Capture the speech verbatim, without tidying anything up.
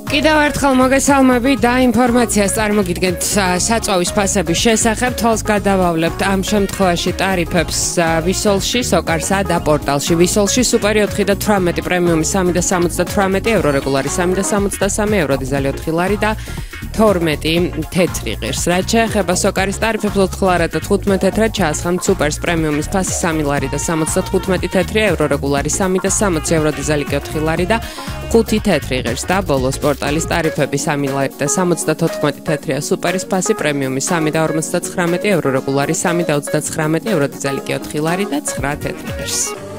კიდევ ერთხელ მოგესალმები და ინფორმაციას წარმოგიდგენთ საწვავის ფასების შესახებ. თვალს გადავავლებთ ამ შემთხვევაში ტარიფებს ვისოლში, სოკარსა და პორტალში. ვისოლში სუპერი ოთხი და თვრამეტი პრემიუმი სამი და სამოცდათვრამეტი евро, რეგულარი სამი და სამოცდასამი евро, დიზელი ოთხი ლარი და თორმეტი თეთრი ღირს. რაც შეეხება სოკარის ტარიფებს ოთხ ლარა და თხუთმეტ თეთრად ჩაასხამთ სუპერს პრემიუმის ფასი სამი ლარი და სამოცდათხუთმეტი თეთრი евро, რეგულარი სამი და სამოცი евро, დიზელი ოთხი ლარი და ხუთი თეთრი ღირს და ბოლოს პორტალის ტარიფები სამი ლარი და სამოცდათოთხმეტი თეთრია სუპერის ფასი პრემიუმი სამი და ორმოცდაცხრამეტი евро, რეგულარი სამი და ოცდაცხრამეტი евро, დიზელი ოთხი ლარი და ცხრა თეთრი ღირს.